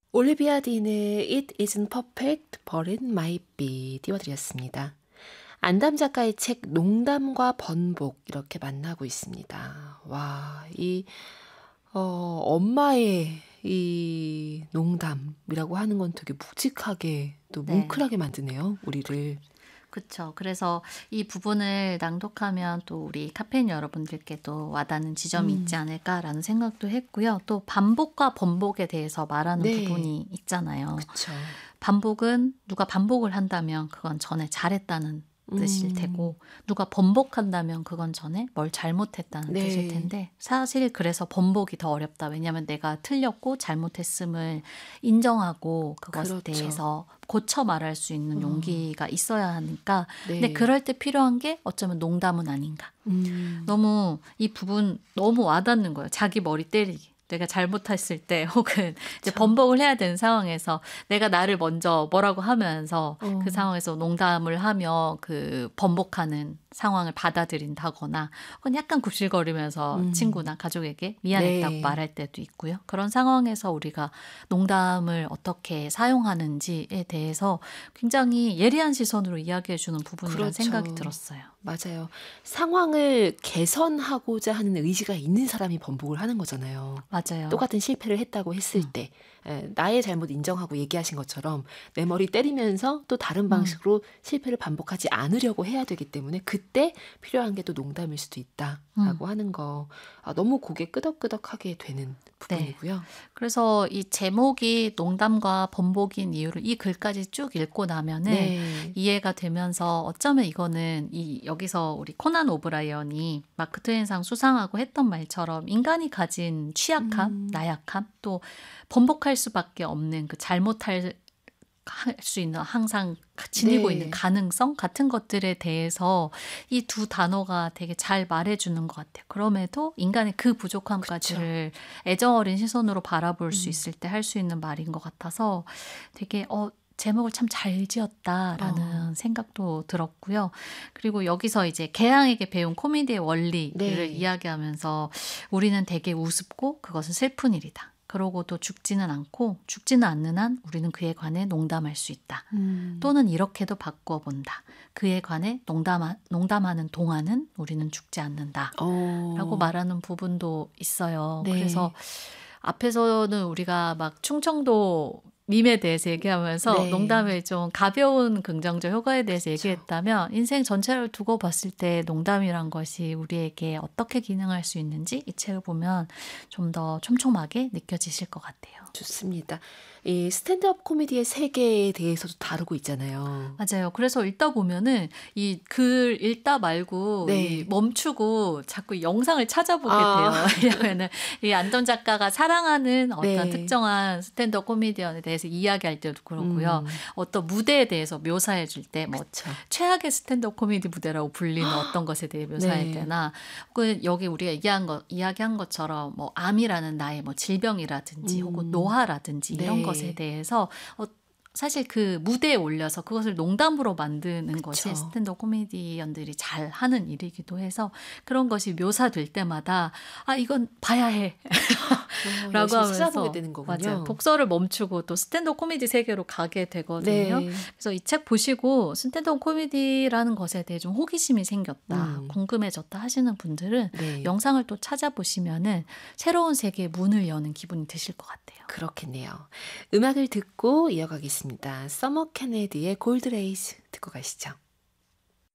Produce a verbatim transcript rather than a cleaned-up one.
올리비아 딘의 It Isn't Perfect, But It Might Be 띄워드렸습니다. 안담 작가의 책 농담과 번복 이렇게 만나고 있습니다. 와, 이 어, 엄마의 이 농담이라고 하는 건 되게 묵직하게 또 네. 뭉클하게 만드네요, 우리를. 그쵸. 그래서 이 부분을 낭독하면 또 우리 카페인 여러분들께도 와닿는 지점이 음. 있지 않을까라는 생각도 했고요. 또 반복과 번복에 대해서 말하는 네. 부분이 있잖아요. 그쵸. 반복은 누가 반복을 한다면 그건 전에 잘했다는 뜻일 음. 테고 누가 번복한다면 그건 전에 뭘 잘못했다는 네. 뜻일 텐데 사실 그래서 번복이 더 어렵다. 왜냐하면 내가 틀렸고 잘못했음을 인정하고 그것에 그렇죠. 대해서 고쳐 말할 수 있는 어. 용기가 있어야 하니까 근데 네. 그럴 때 필요한 게 어쩌면 농담은 아닌가. 음. 너무 이 부분 너무 와닿는 거예요. 자기 머리 때리기. 내가 잘못했을 때 혹은 이제 번복을 해야 되는 상황에서 내가 나를 먼저 뭐라고 하면서 어. 그 상황에서 농담을 하며 그 번복하는 상황을 받아들인다거나 혹은 약간 굽실거리면서 음. 친구나 가족에게 미안했다고 네. 말할 때도 있고요. 그런 상황에서 우리가 농담을 어떻게 사용하는지에 대해서 굉장히 예리한 시선으로 이야기해 주는 부분이라는 그렇죠. 생각이 들었어요. 맞아요. 상황을 개선하고자 하는 의지가 있는 사람이 번복을 하는 거잖아요. 맞아요. 똑같은 실패를 했다고 했을 음. 때 에, 나의 잘못 인정하고 얘기하신 것처럼 내 머리 때리면서 또 다른 음. 방식으로 실패를 반복하지 않으려고 해야 되기 때문에 그때 필요한 게 또 농담일 수도 있다라고 음. 하는 거 아, 너무 고개 끄덕끄덕하게 되는 부분이고요. 그래서 이 제목이 농담과 번복인 이유를 이 글까지 쭉 읽고 나면은 네. 이해가 되면서 어쩌면 이거는 이 여기서 우리 코난 오브라이언이 마크 트웨인상 수상하고 했던 말처럼 인간이 가진 취약함, 음. 나약함, 또 번복할 수밖에 없는 그 잘못할 할 수 있는 항상 지니고 네. 있는 가능성 같은 것들에 대해서 이 두 단어가 되게 잘 말해주는 것 같아요. 그럼에도 인간의 그 부족함까지를 애정 어린 시선으로 바라볼 수 음. 있을 때 할 수 있는 말인 것 같아서 되게 어 제목을 참 잘 지었다라는 어. 생각도 들었고요. 그리고 여기서 이제 개양에게 배운 코미디의 원리를 네. 이야기하면서 우리는 되게 우습고 그것은 슬픈 일이다. 그러고 또 죽지는 않고 죽지는 않는 한 우리는 그에 관해 농담할 수 있다. 음. 또는 이렇게도 바꾸어 본다. 그에 관해 농담하, 농담하는 동안은 우리는 죽지 않는다. 어. 라고 말하는 부분도 있어요. 네. 그래서 앞에서는 우리가 막 충청도 밈에 대해서 얘기하면서 네. 농담의 좀 가벼운 긍정적 효과에 대해서 그쵸. 얘기했다면 인생 전체를 두고 봤을 때 농담이란 것이 우리에게 어떻게 기능할 수 있는지 이 책을 보면 좀 더 촘촘하게 느껴지실 것 같아요. 좋습니다. 이 스탠드업 코미디의 세계에 대해서도 다루고 있잖아요. 맞아요. 그래서 읽다 보면은 이 글 읽다 말고 네. 이 멈추고 자꾸 영상을 찾아보게 아. 돼요. 왜냐면은 이 안동 작가가 사랑하는 어떤 네. 특정한 스탠드업 코미디언에 대해서 이야기할 때도 그렇고요. 음. 어떤 무대에 대해서 묘사해 줄 때 뭐 그쵸. 최악의 스탠드업 코미디 무대라고 불리는 어떤 것에 대해 묘사할 네. 때나 혹은 여기 우리가 얘기한 것 이야기한 것처럼 뭐 암이라는 나의 뭐 질병이라든지 혹은 음. 노화라든지 이런 네. 것에 대해서 어, 사실 그 무대에 올려서 그것을 농담으로 만드는 그쵸. 것이 스탠드업 코미디언들이 잘 하는 일이기도 해서 그런 것이 묘사될 때마다 아 이건 봐야 해 어, 라고 열심히 찾아보게 하면서 되는 거군요. 맞아요. 독서를 멈추고 또 스탠드업 코미디 세계로 가게 되거든요. 네. 그래서 이 책 보시고 스탠드업 코미디라는 것에 대해 좀 호기심이 생겼다, 음. 궁금해졌다 하시는 분들은 네. 영상을 또 찾아보시면은 새로운 세계의 문을 여는 기분이 드실 것 같아요. 그렇겠네요. 음악을 듣고 이어가겠습니다. 서머 케네디의 골드레이스 듣고 가시죠.